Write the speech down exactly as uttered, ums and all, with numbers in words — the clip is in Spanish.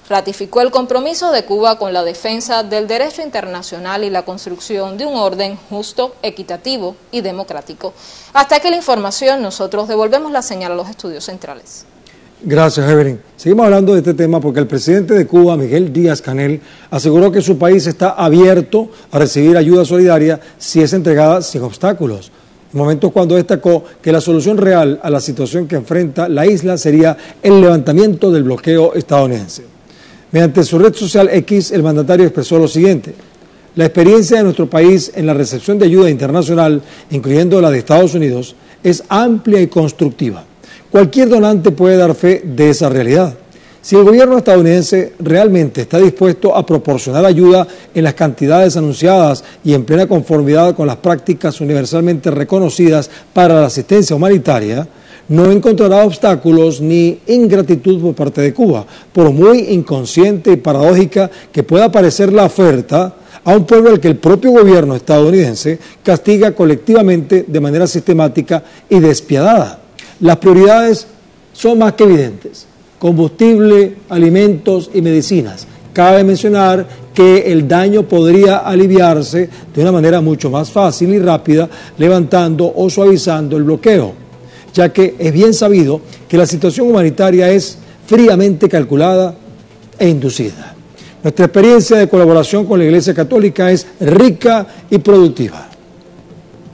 ratificó el compromiso de Cuba con la defensa del derecho internacional y la construcción de un orden justo, equitativo y democrático. Hasta aquí la información, nosotros devolvemos la señal a los estudios centrales. Gracias, Evelyn. Seguimos hablando de este tema porque el presidente de Cuba, Miguel Díaz-Canel, aseguró que su país está abierto a recibir ayuda solidaria si es entregada sin obstáculos. En momentos cuando destacó que la solución real a la situación que enfrenta la isla sería el levantamiento del bloqueo estadounidense. Mediante su red social X, el mandatario expresó lo siguiente: la experiencia de nuestro país en la recepción de ayuda internacional, incluyendo la de Estados Unidos, es amplia y constructiva. Cualquier donante puede dar fe de esa realidad. Si el gobierno estadounidense realmente está dispuesto a proporcionar ayuda en las cantidades anunciadas y en plena conformidad con las prácticas universalmente reconocidas para la asistencia humanitaria, no encontrará obstáculos ni ingratitud por parte de Cuba, por muy inconsciente y paradójica que pueda parecer la oferta a un pueblo al que el propio gobierno estadounidense castiga colectivamente de manera sistemática y despiadada. Las prioridades son más que evidentes: combustible, alimentos y medicinas. Cabe mencionar que el daño podría aliviarse de una manera mucho más fácil y rápida levantando o suavizando el bloqueo, ya que es bien sabido que la situación humanitaria es fríamente calculada e inducida. Nuestra experiencia de colaboración con la Iglesia Católica es rica y productiva.